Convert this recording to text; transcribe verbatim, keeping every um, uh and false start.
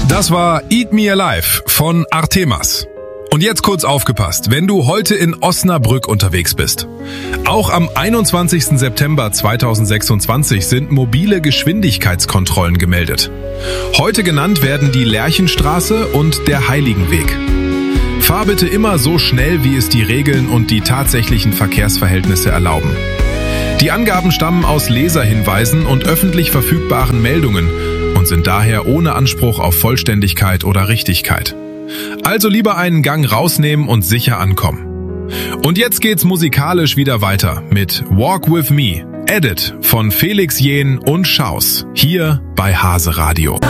Das war Eat Me Alive von Artemas. Und jetzt kurz aufgepasst, wenn du heute in Osnabrück unterwegs bist. Auch am einundzwanzigsten September zweitausendsechsundzwanzig sind mobile Geschwindigkeitskontrollen gemeldet. Heute genannt werden die Lerchenstraße und der Heiligenweg. Fahr bitte immer so schnell, wie es die Regeln und die tatsächlichen Verkehrsverhältnisse erlauben. Die Angaben stammen aus Leserhinweisen und öffentlich verfügbaren Meldungen und sind daher ohne Anspruch auf Vollständigkeit oder Richtigkeit. Also lieber einen Gang rausnehmen und sicher ankommen. Und jetzt geht's musikalisch wieder weiter mit Walk With Me, Edit von Felix Jähn und Schaus, hier bei Hase Radio.